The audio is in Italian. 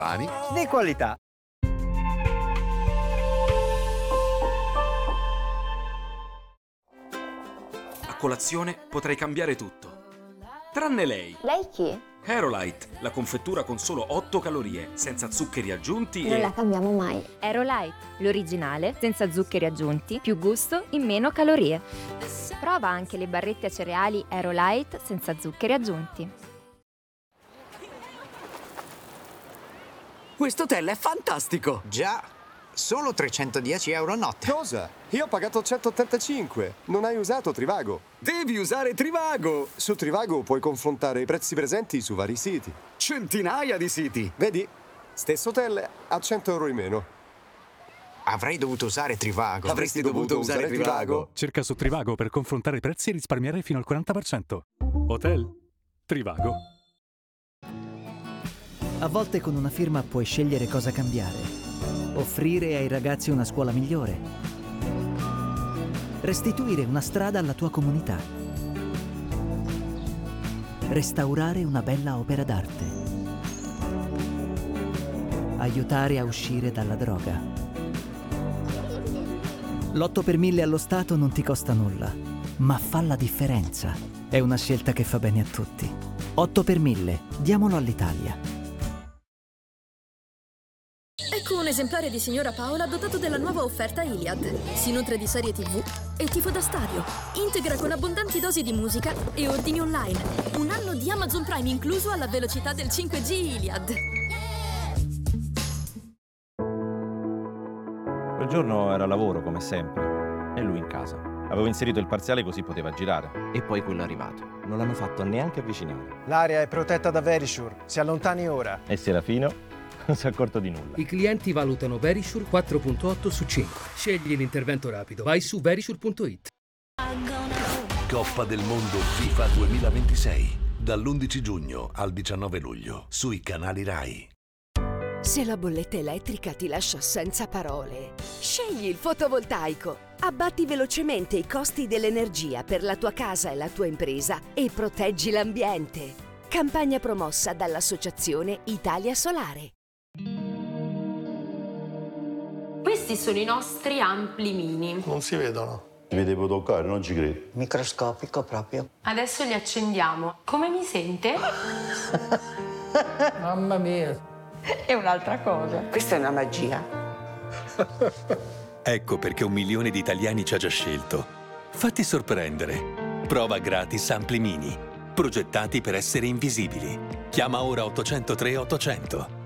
Pani di qualità. A colazione potrei cambiare tutto. Tranne lei. Lei chi? Aerolite, la confettura con solo 8 calorie, senza zuccheri aggiunti Non e... la cambiamo mai. Aerolite, l'originale, senza zuccheri aggiunti, più gusto, in meno calorie. Prova anche le barrette a cereali Aerolite senza zuccheri aggiunti. Quest'hotel è fantastico! Già, solo 310 euro a notte. Cosa? Io ho pagato 185. Non hai usato Trivago. Devi usare Trivago! Su Trivago puoi confrontare i prezzi presenti su vari siti. Centinaia di siti! Vedi? Stesso hotel a 100 euro in meno. Avrei dovuto usare Trivago. Avresti dovuto usare Trivago. Cerca su Trivago per confrontare i prezzi e risparmiare fino al 40%. Hotel Trivago. A volte con una firma puoi scegliere cosa cambiare. Offrire ai ragazzi una scuola migliore. Restituire una strada alla tua comunità. Restaurare una bella opera d'arte. Aiutare a uscire dalla droga. L'8 per 1000 allo Stato non ti costa nulla, ma fa la differenza. È una scelta che fa bene a tutti. 8 per 1000, diamolo all'Italia. Ecco un esemplare di Signora Paola dotato della nuova offerta Iliad. Si nutre di serie TV e tifo da stadio. Integra con abbondanti dosi di musica e ordini online. Un anno di Amazon Prime incluso alla velocità del 5G Iliad. Quel giorno era a lavoro, come sempre, e lui in casa. Avevo inserito il parziale così poteva girare. E poi quello è arrivato. Non l'hanno fatto neanche avvicinare. L'area è protetta da Verisure. Si allontani ora. E Serafino non si è accorto di nulla. I clienti valutano Verisure 4.8 su 5. Scegli l'intervento rapido. Vai su verisure.it. Coppa del Mondo FIFA 2026 dall'11 giugno al 19 luglio sui canali Rai. Se la bolletta elettrica ti lascia senza parole, scegli il fotovoltaico. Abbatti velocemente i costi dell'energia per la tua casa e la tua impresa e proteggi l'ambiente. Campagna promossa dall'Associazione Italia Solare. Questi sono i nostri ampli mini. Non si vedono. Vi devo toccare, non ci credo. Microscopico proprio. Adesso li accendiamo. Come mi sente? Mamma mia. È un'altra cosa. Questa è una magia. Ecco perché 1 milione di italiani ci ha già scelto. Fatti sorprendere. Prova gratis Ampli Mini. Progettati per essere invisibili. Chiama ora 803 800.